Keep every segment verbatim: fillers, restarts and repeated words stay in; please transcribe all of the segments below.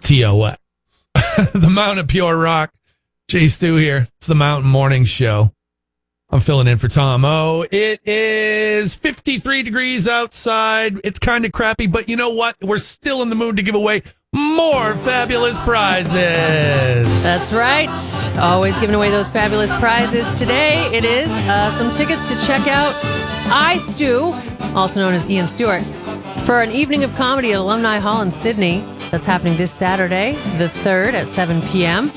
T O S. The Mountain of Pure Rock. Jay Stu here. It's the Mountain Morning Show. I'm filling in for Tom O. It is fifty-three degrees outside. It's kind of crappy, but you know what? We're still in the mood to give away more fabulous prizes. That's right. Always giving away those fabulous prizes. Today it is uh, some tickets to check out iStew, also known as Ian Stewart, for an evening of comedy at Alumni Hall in Sydney. That's happening this Saturday, the third at seven p.m.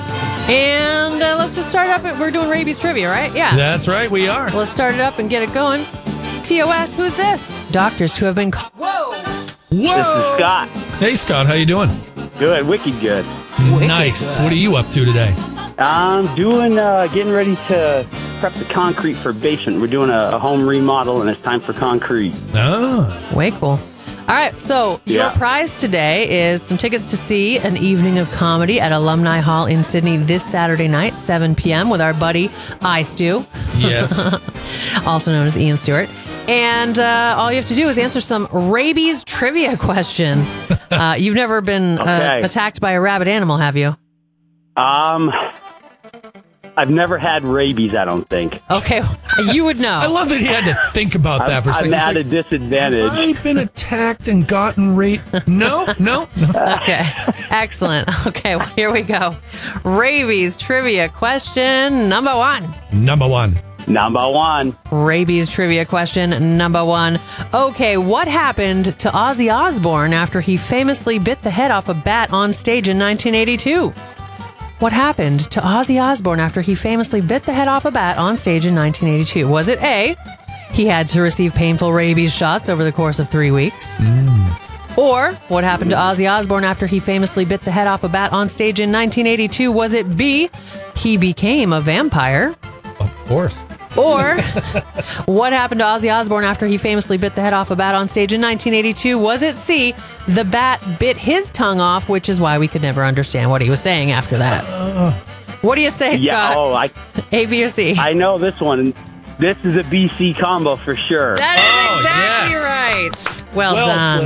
And uh, let's just start up. At, we're doing rabies trivia, right? Yeah. That's right, we are. Let's start it up and get it going. T O S, who's this? Doctors who have been... Co- Whoa! Whoa! This is Scott. Hey, Scott, how you doing? Good, wicked good. Wicked Nice. good. What are you up to today? I'm doing, uh, getting ready to prep the concrete for basement. We're doing a, a home remodel, and it's time for concrete. Oh. Way cool. All right, so your Yeah. prize today is some tickets to see an evening of comedy at Alumni Hall in Sydney this Saturday night, seven p.m. with our buddy iStew, Yes. also known as Ian Stewart. And uh, all you have to do is answer some rabies trivia question. Uh, you've never been uh, Okay. attacked by a rabid animal, have you? Um, I've never had rabies, I don't think. Okay, you would know. I love that he had to think about that for a I'm second. He's at a like, disadvantage. have I been attacked and gotten raped? No, no, no. Okay, excellent. Okay, well, here we go. Rabies trivia question number one. Number one. Number one. Rabies trivia question number one. Okay, what happened to Ozzy Osbourne after he famously bit the head off a bat on stage in nineteen eighty-two? What happened to Ozzy Osbourne after he famously bit the head off a bat on stage in nineteen eighty-two? Was it A, he had to receive painful rabies shots over the course of three weeks? Mm. Or what happened to Ozzy Osbourne after he famously bit the head off a bat on stage in nineteen eighty-two? Was it B, he became a vampire? Of course. Or what happened to Ozzy Osbourne after he famously bit the head off a bat on stage in nineteen eighty-two? Was it C, the bat bit his tongue off, which is why we could never understand what he was saying after that? What do you say, Yeah, Scott? oh, I, A, B, or C? I know this one. This is a B C combo for sure. That is Oh, exactly yes. right. Well, Well done.